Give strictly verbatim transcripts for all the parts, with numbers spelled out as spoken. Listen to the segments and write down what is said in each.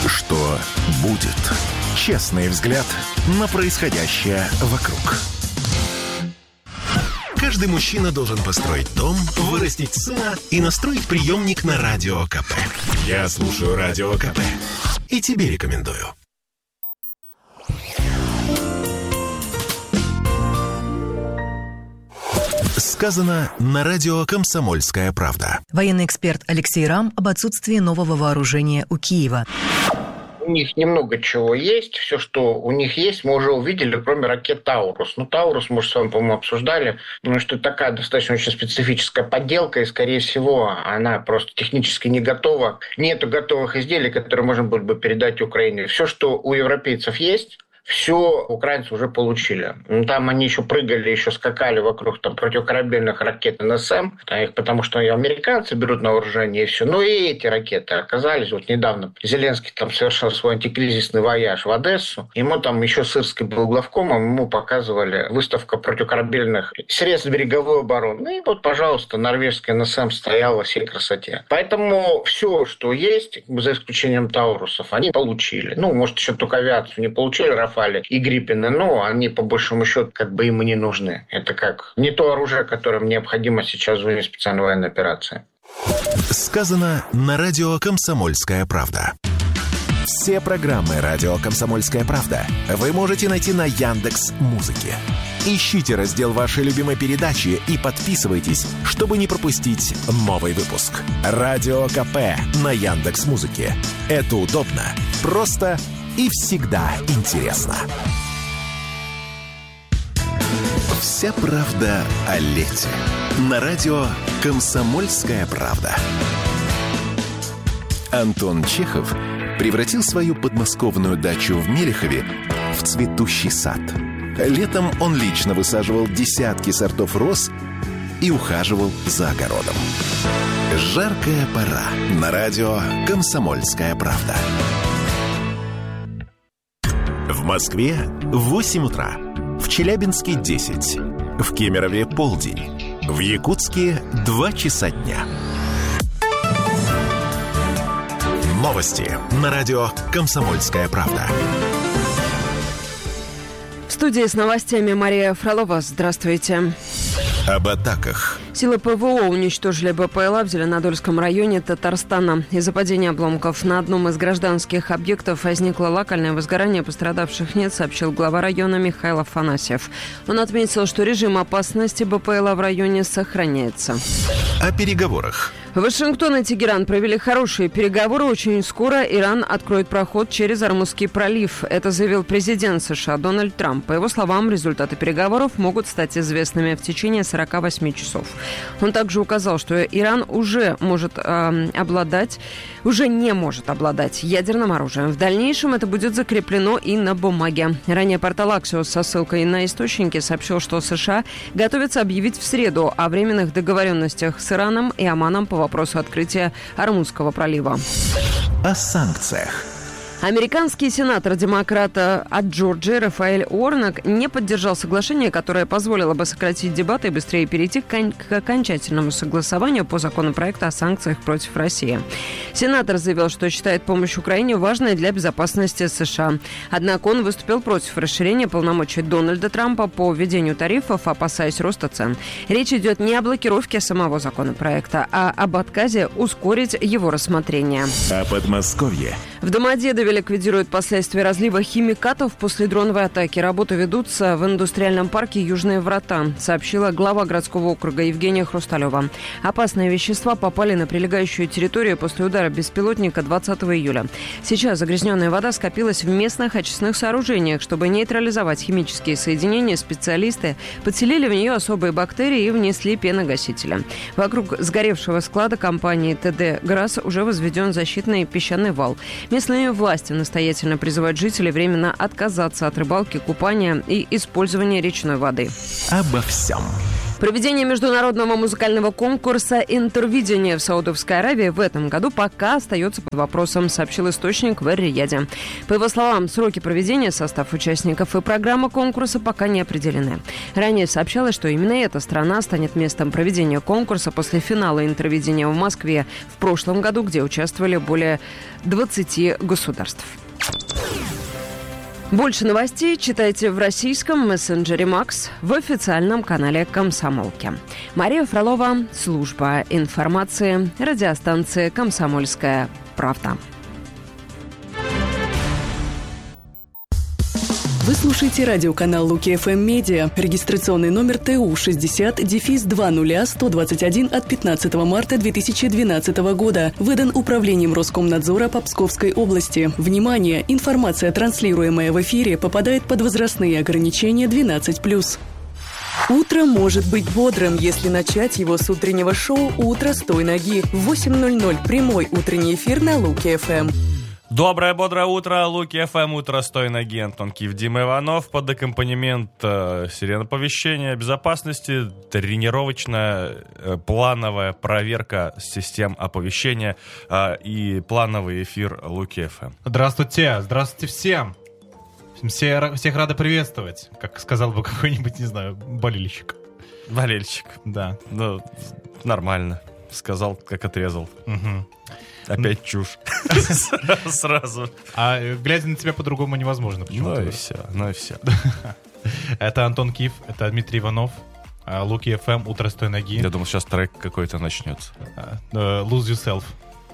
Что будет? Честный взгляд на происходящее вокруг. Каждый мужчина должен построить дом, вырастить сына и настроить приемник на Радио КП. Я слушаю Радио КП и тебе рекомендую. Сказано на радио «Комсомольская правда». Военный эксперт Алексей Рам об отсутствии нового вооружения у Киева. У них немного чего есть. Все, что у них есть, мы уже увидели, кроме ракет «Таурус». Ну, «Таурус» мы же с вами, по-моему, обсуждали, потому что это такая достаточно очень специфическая подделка, и, скорее всего, она просто технически не готова. Нету готовых изделий, которые можно было бы передать Украине. Все, что у европейцев есть, все украинцы уже получили. Ну, там они еще прыгали, еще скакали вокруг там, противокорабельных ракет эн эс эм, потому что и американцы берут на вооружение, и все. Ну и эти ракеты оказались. Вот недавно Зеленский там совершил свой антикризисный вояж в Одессу. Ему там еще Сырский был главкомом, ему показывали выставка противокорабельных средств береговой обороны. Ну и вот, пожалуйста, норвежский эн эс эм стоял во всей красоте. Поэтому все, что есть, за исключением Таурусов, они получили. Ну, может, еще только авиацию не получили, Рафали и Гриппины, но они, по большому счету, как бы им и не нужны. Это как не то оружие, которое необходимо сейчас в зоне специальной военной операции. Сказано на радио «Комсомольская правда». Все программы радио «Комсомольская правда» вы можете найти на Яндекс.Музыке. Ищите раздел вашей любимой передачи и подписывайтесь, чтобы не пропустить новый выпуск. Радио КП на Яндекс.Музыке. Это удобно, просто и всегда интересно. Вся правда о лете. На радио «Комсомольская правда». Антон Чехов превратил свою подмосковную дачу в Мелехове в цветущий сад. Летом он лично высаживал десятки сортов роз и ухаживал за огородом. Жаркая пора. На радио «Комсомольская правда». В Москве восемь утра, в Челябинске десять, в Кемерове полдень, в Якутске два часа дня. Новости на радио «Комсомольская правда». В студии с новостями Мария Фролова. Здравствуйте. Об атаках. Силы ПВО уничтожили БПЛА в Зеленодольском районе Татарстана. Из-за падения обломков на одном из гражданских объектов возникло локальное возгорание. Пострадавших нет, сообщил глава района Михаил Афанасьев. Он отметил, что режим опасности БПЛА в районе сохраняется. О переговорах. Вашингтон и Тегеран провели хорошие переговоры. Очень скоро Иран откроет проход через Ормузский пролив. Это заявил президент США Дональд Трамп. По его словам, результаты переговоров могут стать известными в течение сорока восьми часов. Он также указал, что Иран уже может э, обладать, уже не может обладать ядерным оружием. В дальнейшем это будет закреплено и на бумаге. Ранее портал Axios со ссылкой на источники сообщил, что США готовятся объявить в среду о временных договоренностях с Ираном и Оманом по вопросу открытия Ормузского пролива. О санкциях. Американский сенатор-демократа от Джорджии Рафаэль Уорнок не поддержал соглашение, которое позволило бы сократить дебаты и быстрее перейти к окончательному согласованию по законопроекту о санкциях против России. Сенатор заявил, что считает помощь Украине важной для безопасности США. Однако он выступил против расширения полномочий Дональда Трампа по введению тарифов, опасаясь роста цен. Речь идет не о блокировке самого законопроекта, а об отказе ускорить его рассмотрение. О Подмосковье. В Домодедове ликвидируют последствия разлива химикатов после дроновой атаки. Работы ведутся в индустриальном парке «Южные врата», сообщила глава городского округа Евгения Хрусталева. Опасные вещества попали на прилегающую территорию после удара беспилотника двадцатого июля. Сейчас загрязненная вода скопилась в местных очистных сооружениях. Чтобы нейтрализовать химические соединения, специалисты подселили в нее особые бактерии и внесли пеногасители. Вокруг сгоревшего склада компании тэ дэ «Грасс» уже возведен защитный песчаный вал. Местные власти настоятельно призывают жителей временно отказаться от рыбалки, купания и использования речной воды. Обо всем. Проведение международного музыкального конкурса «Интервидение» в Саудовской Аравии в этом году пока остается под вопросом, сообщил источник в Эр-Рияде. По его словам, сроки проведения, состав участников и программа конкурса пока не определены. Ранее сообщалось, что именно эта страна станет местом проведения конкурса после финала «Интервидения» в Москве в прошлом году, где участвовали более двадцати государств. Больше новостей читайте в российском мессенджере Макс в официальном канале «Комсомолки». Мария Фролова, служба информации, радиостанция «Комсомольская правда». Вы слушаете радиоканал Луки эф эм Медиа. Регистрационный номер Т У шестьдесят два ноль сто двадцать один от пятнадцатого марта две тысячи двенадцатого года. Выдан Управлением Роскомнадзора по Псковской области. Внимание! Информация, транслируемая в эфире, попадает под возрастные ограничения двенадцать плюс. Утро может быть бодрым, если начать его с утреннего шоу «Утро с той ноги». В восемь ноль ноль прямой утренний эфир на Луки эф эм. Доброе, бодрое утро, Луки эф эм, утро с той ноги, Антон Киев, Дима Иванов, под аккомпанемент э, сирен оповещения безопасности, тренировочная э, плановая проверка систем оповещения э, и плановый эфир Луки эф эм. Здравствуйте, здравствуйте всем. Все, всех рады приветствовать, как сказал бы какой-нибудь, не знаю, болельщик. Болельщик. Да. Ну, нормально. Сказал, как отрезал. Угу. Опять чушь. Сразу. А глядя на тебя по-другому невозможно. Ну и все, ну и все. Это Антон Киев, это Дмитрий Иванов, Луки эф эм, утро с той ноги. Я думал, сейчас трек какой-то начнется. Lose Yourself.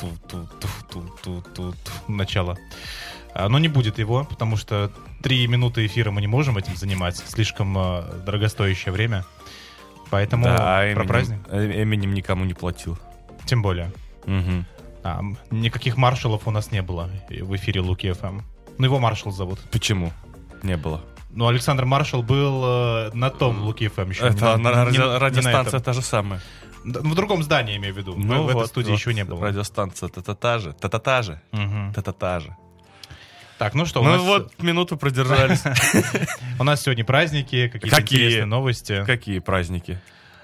Начало. Но не будет его, потому что три минуты эфира мы не можем этим занимать. Слишком дорогостоящее время. Поэтому да, про Eminem, праздник. Эминем никому не платил. Тем более. Угу. А, никаких маршалов у нас не было в эфире Луки эф эм. Ну, его Маршал зовут. Почему? Не было. Ну, Александр Маршал был э, на том Луки эф эм еще. Это не, на, не, радио, не радиостанция на та же самая. В другом здании, имею в виду. Ну, в, вот, в этой студии вот, еще не было. Радиостанция та-та-та же. Та-та-та же. Угу. Та-та-та же. Так, ну что, у ну нас... вот, минуту продержались. У нас сегодня праздники, какие-то интересные новости. Какие праздники?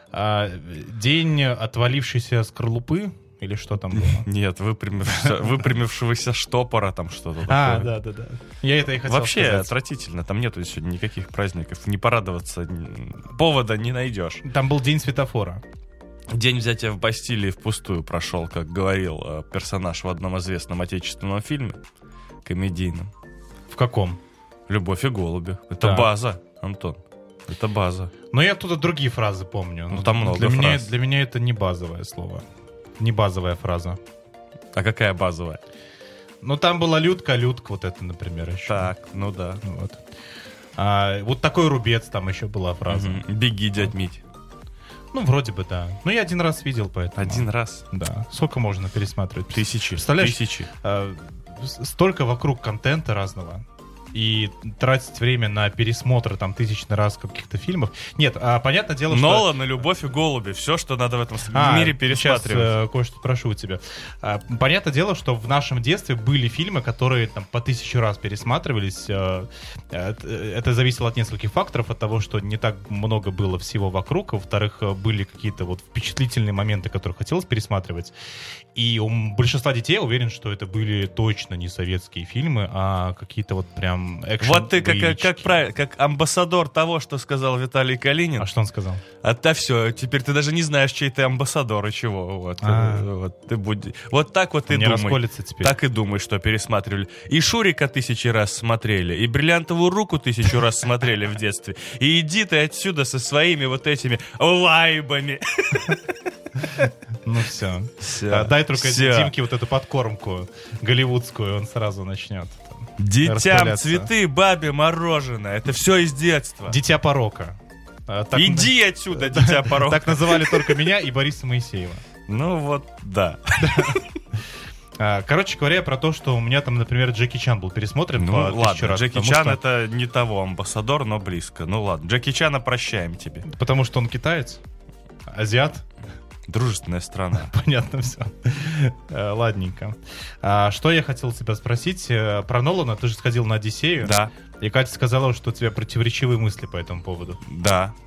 День отвалившейся скорлупы. Или что там было? Нет, выпрямившегося, выпрямившегося штопора, там что-то такое. А, да-да-да. Я это и хотел Вообще сказать. отвратительно, там нету сегодня никаких праздников. Не порадоваться, повода не найдешь. Там был день светофора. День взятия в Бастилии впустую прошел, как говорил э, персонаж в одном известном отечественном фильме, комедийном. В каком? «Любовь и голуби». Это да. база, Антон. Это база. Но я оттуда другие фразы помню. Ну, там много для фраз. Меня, для меня это не базовое слово. Не базовая фраза. А какая базовая? Ну, там была Людка, Людка, вот это, например, еще. Так, ну да. Вот, а, вот такой рубец там еще была фраза. Угу. Беги, дядь Мить. Ну, вроде бы, да. Ну, я один раз видел, поэтому... Один раз? Да. Сколько можно пересматривать? Тысячи. Представляешь? Тысячи. А, столько вокруг контента разного. И тратить время на пересмотр там тысячный раз каких-то фильмов. Нет, а, понятное дело, что... Нолан и «Любовь и голуби». Все, что надо в этом а, мире пересматривать. Сейчас, э, кое-что прошу у тебя. А, понятное дело, что в нашем детстве были фильмы, которые там по тысячу раз пересматривались. А, это зависело от нескольких факторов. От того, что не так много было всего вокруг. Во-вторых, были какие-то вот впечатлительные моменты, которые хотелось пересматривать. И у большинства детей, я уверен, что это были точно не советские фильмы, а какие-то вот прям экшен. Вот ты как, как, как, правильно, как амбассадор того, что сказал Виталий Калинин. А что он сказал? А то все, теперь ты даже не знаешь, чей ты амбассадор и чего. Вот, вот, ты будь... вот так вот и не думай. Расколется теперь. Так и думай, что пересматривали. И Шурика тысячи раз смотрели, и «Бриллиантовую руку» тысячу раз смотрели в детстве. И иди ты отсюда со своими вот этими вайбами. Ну все. все. А, дай только все. Димке вот эту подкормку голливудскую, он сразу начнет. Детям цветы, бабе мороженое. Это все из детства. Дитя порока. А, так, Иди отсюда, дитя порока. Так называли только меня и Бориса Моисеева. Ну вот, да. Короче говоря, про то, что у меня там, например, Джеки Чан был пересмотрен. Ну ладно, раз, Джеки Чан что... это не того амбассадор, но близко. Ну ладно, Джеки Чана прощаем тебе. Потому что он китаец? Азиат? Дружественная страна. Понятно все. Ладненько. А, что я хотел тебя спросить про Нолана? Ты же сходил на «Одиссею». Да. И Катя сказала, что у тебя противоречивые мысли по этому поводу. Да.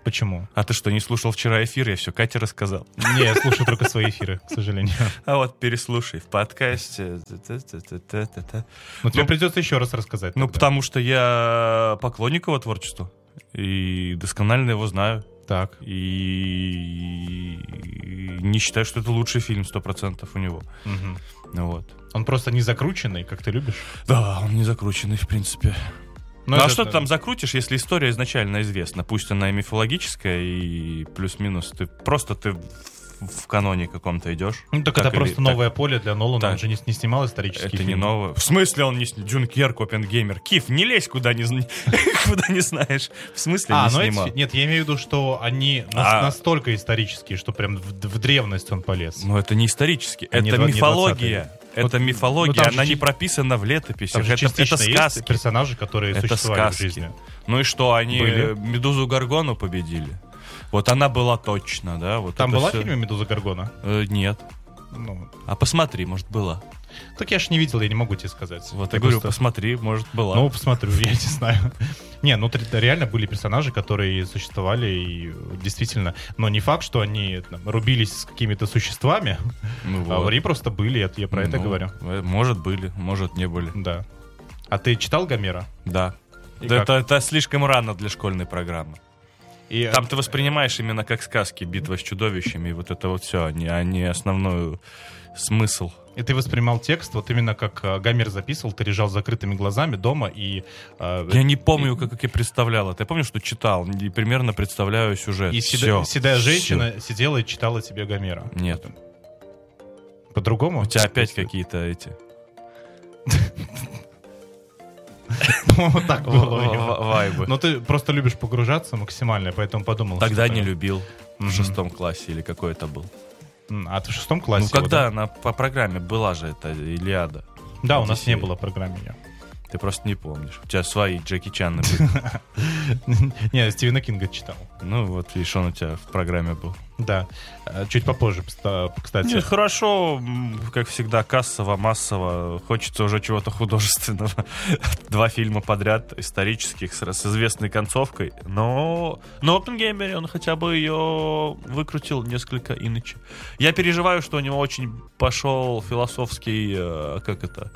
Почему? А ты что, не слушал вчера эфир? Я все Кате рассказал. Не, я слушаю только свои эфиры, к сожалению. А вот переслушай в подкасте. Ну, тебе придется еще раз рассказать. Ну, потому что я поклонник его творчества. И досконально его знаю. Так. И не считаю, что это лучший фильм сто процентов у него. Вот. Он просто не закрученный, как ты любишь? Да, он не закрученный, в принципе. Ну, ну а это... что ты там закрутишь, если история изначально известна? Пусть она и мифологическая, и плюс-минус. Ты просто ты в каноне каком-то идешь. Ну так, так это или... просто новое так... поле для Нолана. Так. Он же не, не снимал исторические это фильмы. Это не новое. В смысле он не снимал? Дюнкерк, Оппенгеймер. Киф, не лезь куда не, куда не знаешь. В смысле а, не ну снимал? Эти... Нет, я имею в виду, что они а... настолько исторические, что прям в, в древность он полез. Ну это не исторически. А это не мифология. Это ну, мифология, ну, она же... не прописана в летописях. Это, это, это сказки. Есть персонажи, которые это существовали сказки. в жизни. Ну и что, они Были? Медузу Горгону победили? Вот она была точно, да? Вот там была все... в фильме «Медуза Горгона»? Э, нет. Ну... А посмотри, может, была. Так я ж не видел, я не могу тебе сказать. Вот я, я говорю, просто... посмотри, может, была. Ну, посмотрю, я не знаю. Не, ну реально были персонажи, которые существовали и действительно... Но не факт, что они там, рубились с какими-то существами, ну, вот. А они просто были, я, я про ну, это говорю. Может, были, может, не были. Да. А ты читал Гомера? Да. да это, это слишком рано для школьной программы. И там ты воспринимаешь именно как сказки, битва с чудовищами, и вот это вот все, а не, а не основной смысл. И ты воспринимал текст вот именно как Гомер записывал, ты лежал с закрытыми глазами дома и... Э, я не помню, и... как, как я представлял это. Я помню, что читал, и примерно представляю сюжет. И седа, седая женщина все. Сидела и читала тебе Гомера. Нет. По-другому? У тебя опять какие-то эти... Вот так было. Вайбы. Но ты просто любишь погружаться максимально, поэтому подумал. Тогда не любил. В шестом классе или какой это был. А ты в шестом классе? Ну когда она по программе была же это Илиада. Да, у нас не было программы. Ты просто не помнишь. У тебя свои Джеки Чаны были. Не, Стивена Кинга читал. Ну вот, видишь, он у тебя в программе был. Да. Чуть попозже, кстати. Нет, хорошо, как всегда, кассово, массово. Хочется уже чего-то художественного. Два фильма подряд, исторических, с, с известной концовкой. Но на Оппенгеймере он хотя бы ее выкрутил несколько иначе. Я переживаю, что у него очень пошел философский, как это...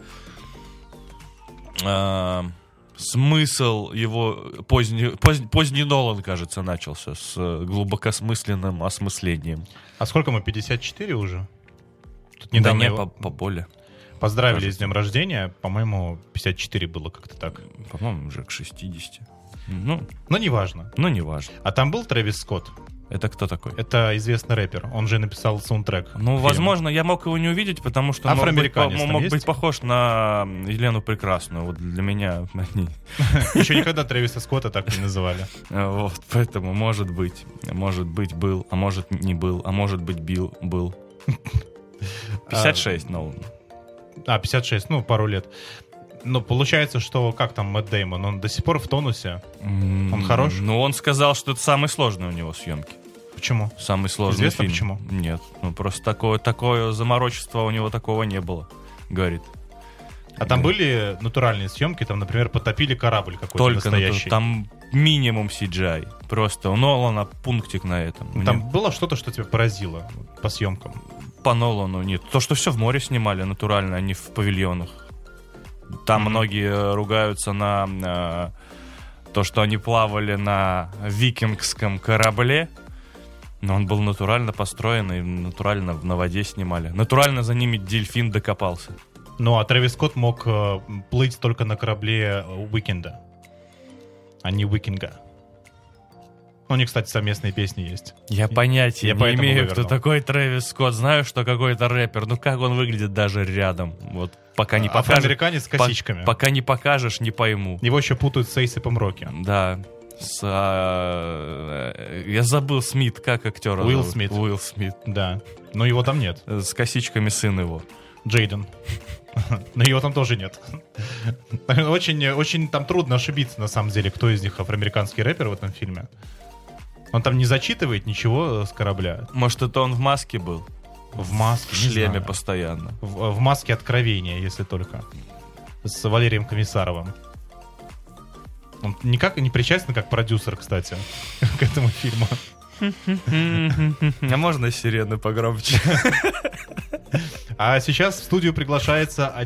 А, смысл его поздний, поздний, поздний Нолан, кажется, начался с глубокосмысленным осмыслением. А сколько мы, пятьдесят четыре уже? Тут недавно да не, его... поболее. Поздравили кажется. С днем рождения. По-моему, пятьдесят четыре было как-то так. По-моему, уже к шестидесяти. Ну, но неважно. Ну, неважно. А там был Трэвис Скотт? Это кто такой? Это известный рэпер. Он же написал саундтрек. Ну, возможно, я мог его не увидеть, потому что он мог, быть, мог быть похож на Елену Прекрасную. Вот для меня они... Еще никогда Трэвиса Скотта так не называли. Вот, поэтому, может быть, может быть, был, а может не был, а может быть, бил, был. пятьдесят шесть, ну. А, пятьдесят шесть, ну, пару лет. Ну, получается, что как там Мэтт Дэймон? Он до сих пор в тонусе? Он хорош? Ну, он сказал, что это самый сложный у него съемки. Почему? Самый сложный Известно фильм. Почему? Нет, ну просто такое, такое заморочество у него такого не было, говорит. А там были натуральные съемки? Там, например, потопили корабль какой-то Только настоящий? Только там минимум си джи ай. Просто у Нолана пунктик на этом. Ну, там него... было что-то, что тебя поразило по съемкам? По Нолану нет. То, что все в море снимали натурально, а не в павильонах. Там mm-hmm. многие ругаются на, на то, что они плавали на викингском корабле, но он был натурально построен, и натурально на воде снимали. Натурально за ними дельфин докопался. Ну, а Трэвис Скотт мог э, плыть только на корабле Уикенда, а не Викинга. У них, кстати, совместные песни есть. Я понятия я не имею, кто такой Трэвис Скотт. Знаю, что какой-то рэпер. Ну как он выглядит даже рядом? Вот пока не покажешь. Афроамериканец с косичками. По- пока не покажешь, не пойму. Его еще путают с Эйсэпом Рокки. Да. С, а, я забыл Смит, как актера Уилл зовут? Смит. Уилл Смит. Да. Но его там нет. С косичками сын его. Джейден. Но его там тоже нет. Очень, очень там трудно ошибиться, на самом деле, кто из них афроамериканский рэпер в этом фильме. Он там не зачитывает ничего с корабля. Может, это он в маске был? В маске, в шлеме постоянно. В, в маске откровения, если только. С Валерием Комиссаровым. Он никак не причастен, как продюсер, кстати, к этому фильму. А можно сирены погромче? А сейчас в студию приглашается